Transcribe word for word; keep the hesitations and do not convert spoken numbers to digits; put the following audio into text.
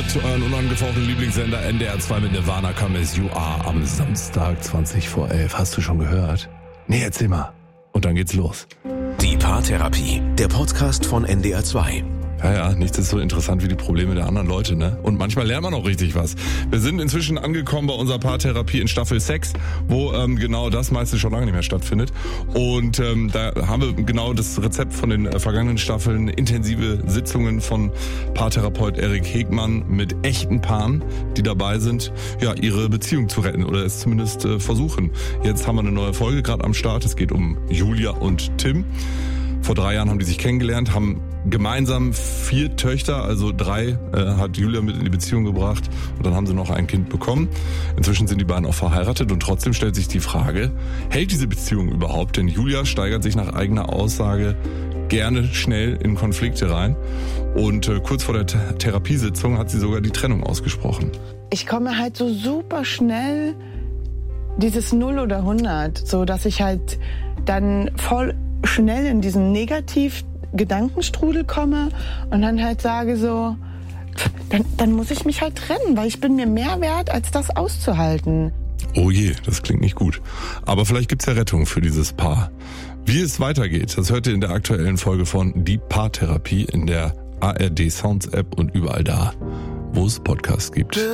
hört euren unangefochtenen Lieblingssender N D R zwei mit Nirvana Come As You Are am Samstag zwanzig vor elf. Hast du schon gehört? Nee, erzähl mal. Und dann geht's los. Die Paartherapie, der Podcast von N D R zwei. Ja, ja, nichts ist so interessant wie die Probleme der anderen Leute, ne? Und manchmal lernt man auch richtig was. Wir sind inzwischen angekommen bei unserer Paartherapie in Staffel Sex, wo ähm, genau das meiste schon lange nicht mehr stattfindet. Und ähm, da haben wir genau das Rezept von den äh, vergangenen Staffeln, intensive Sitzungen von Paartherapeut Erik Hegmann mit echten Paaren, die dabei sind, ja, ihre Beziehung zu retten oder es zumindest äh, versuchen. Jetzt haben wir eine neue Folge gerade am Start. Es geht um Julia und Tim. Vor drei Jahren haben die sich kennengelernt, haben gemeinsam vier Töchter, also drei äh, hat Julia mit in die Beziehung gebracht und dann haben sie noch ein Kind bekommen. Inzwischen sind die beiden auch verheiratet und trotzdem stellt sich die Frage, hält diese Beziehung überhaupt? Denn Julia steigert sich nach eigener Aussage gerne schnell in Konflikte rein und äh, kurz vor der Th- Therapiesitzung hat sie sogar die Trennung ausgesprochen. Ich komme halt so super schnell dieses null oder hundert, so dass ich halt dann voll schnell in diesen Negativ-Gedankenstrudel komme und dann halt sage so, dann, dann muss ich mich halt trennen, weil ich bin mir mehr wert, als das auszuhalten. Oh je, das klingt nicht gut. Aber vielleicht gibt's ja Rettung für dieses Paar. Wie es weitergeht, das hört ihr in der aktuellen Folge von Die Paartherapie in der A R D Sounds App und überall da, wo es Podcasts gibt.